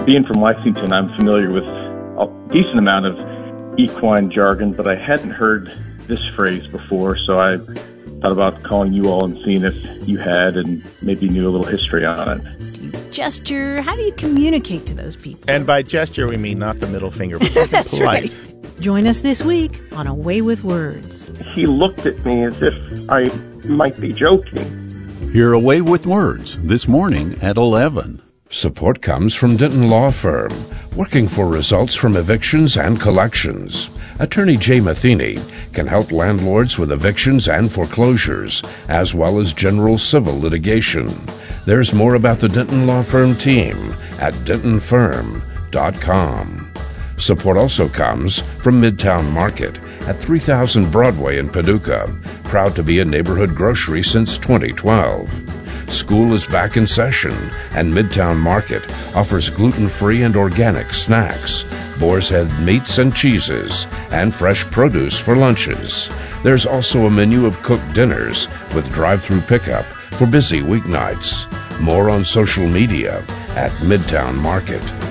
Being from Lexington, I'm familiar with a decent amount of equine jargon, but I hadn't heard this phrase before, so I thought about calling you all and seeing if you had and maybe knew a little history on it. Do you gesture? How do you communicate to those people? And by gesture, we mean not the middle finger, but something That's polite. right. Join us this week on A Way with Words. He looked at me as if I might be joking. Hear A Way with Words this morning at 11. Support comes from Denton Law Firm, working for results from evictions and collections. Attorney Jay Matheny can help landlords with evictions and foreclosures, as well as general civil litigation. There's more about the Denton Law Firm team at dentonfirm.com. Support also comes from Midtown Market at 3000 Broadway in Paducah, proud to be a neighborhood grocery since 2012. School is back in session, and Midtown Market offers gluten-free and organic snacks, Boar's Head meats and cheeses, and fresh produce for lunches. There's also a menu of cooked dinners with drive-through pickup for busy weeknights. More on social media at Midtown Market.